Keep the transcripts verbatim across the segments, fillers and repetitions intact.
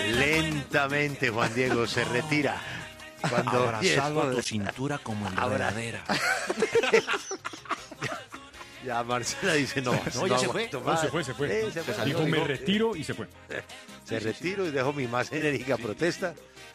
Lentamente Juan Diego se retira. Cuando Abrazado a tu Diego- cintura como Ahora. enredadera. Ya Marcela dice no, No, ya se aguanto fue. No, más. se fue, se fue. Sí, se fue. Dijo, me retiro y se fue. Se retiro y dejo mi más enérgica protesta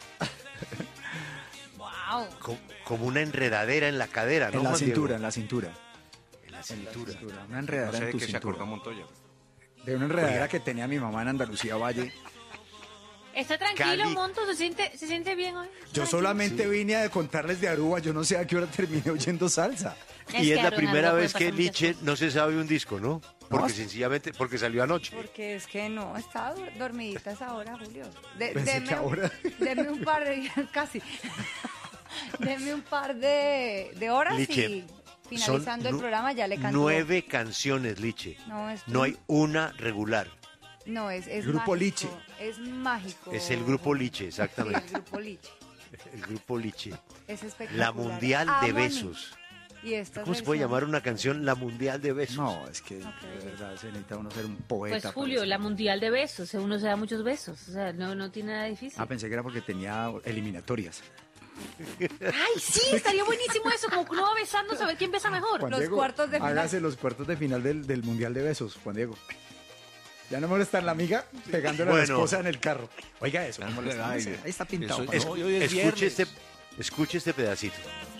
Wow. co- como una enredadera en la cadera, ¿no, En la Juan cintura, Diego? en la cintura. En la cintura. Una No enredadera sé en de tu qué se cintura. acordó Montoya. De una enredadera que tenía mi mamá en Andalucía Valle. ¿Está tranquilo, Cali. Monto? ¿Se siente, ¿Se siente bien hoy? Yo Tranquilo. solamente Sí. vine a contarles de Aruba, yo no sé a qué hora terminé oyendo salsa. Y es que la Aaron, primera algo vez puede que pasar muchas Liche cosas. no se sabe un disco, ¿no? Porque ¿No? sencillamente, porque salió anoche. Porque es que no, estaba dur- dormidita a esa hora, Julio. De, Pensé deme, que ahora. deme un par de, casi, deme un par de, de horas Liche, y finalizando son el nu- programa ya le canto. Nueve canciones, Liche. No, es No hay una regular. No, es, es Grupo mágico, Liche. Es mágico. Es el grupo Liche, Sí, exactamente. el grupo Liche. El grupo Liche. Es espectacular. La Mundial Amo de a mí. Besos. Y estas ¿Cómo se puede llamar versiones- una canción La Mundial de Besos? No, es que de verdad se necesita uno ser un poeta. Pues para Julio, eso. la mundial de besos, o sea, uno se da muchos besos, o sea, no, no tiene nada difícil. Ah, pensé que era porque tenía eliminatorias. Ay, sí, estaría buenísimo eso, como que uno va besándose a ver quién besa mejor. Juan Los Diego, cuartos de final. Hágase los cuartos de final del, del Mundial de Besos, Juan Diego. Ya no molesta la amiga pegándole a la Bueno. esposa en el carro. Oiga eso. Ya no molesta. molesta. Ahí está pintado. Eso- papá. es- hoy es escuche, viernes. este, escuche este pedacito.